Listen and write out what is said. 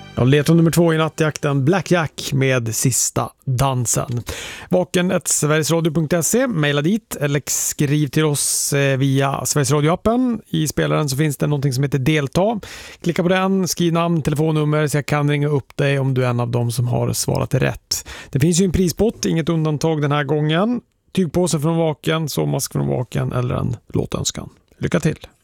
Ja, ledtråd nummer 2 i nattjakten, Blackjack med Sista dansen. Vaken@sverigesradio.se, mejla dit eller skriv till oss via Sveriges Radio-appen. I spelaren så finns det någonting som heter delta. Klicka på den, skriv namn, telefonnummer så jag kan ringa upp dig om du är en av dem som har svarat rätt. Det finns ju en prispott, inget undantag den här gången. Tygpåse från Vaken, sovmask från Vaken eller en låtönskan. Lycka till!